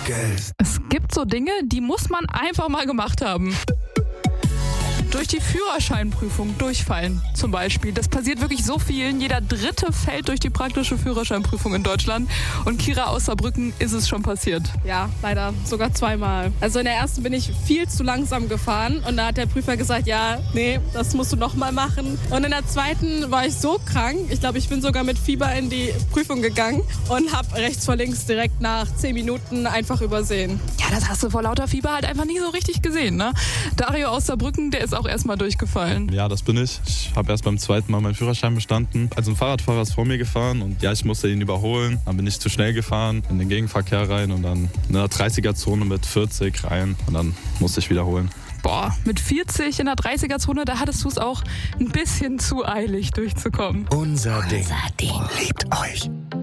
Geld. Es gibt so Dinge, die muss man einfach mal gemacht haben. Durch die Führerscheinprüfung durchfallen zum Beispiel. Das passiert wirklich so vielen. Jeder Dritte fällt durch die praktische Führerscheinprüfung in Deutschland. Und Kira aus Saarbrücken ist es schon passiert. Ja, leider sogar 2-mal. Also in der ersten bin ich viel zu langsam gefahren und da hat der Prüfer gesagt, ja, nee, das musst du nochmal machen. Und in der zweiten war ich so krank, ich glaube, ich bin sogar mit Fieber in die Prüfung gegangen und habe rechts vor links direkt nach 10 Minuten einfach übersehen. Ja, das hast du vor lauter Fieber halt einfach nie so richtig gesehen, ne? Dario aus Saarbrücken, der ist auch erstmal durchgefallen. Ja, das bin ich. Ich habe erst beim zweiten Mal meinen Führerschein bestanden. Also ein Fahrradfahrer ist vor mir gefahren und ja, ich musste ihn überholen. Dann bin ich zu schnell gefahren, in den Gegenverkehr rein und dann in der 30er-Zone mit 40 rein und dann musste ich wiederholen. Boah, mit 40 in der 30er-Zone, da hattest du es auch ein bisschen zu eilig durchzukommen. Unser Ding liebt euch.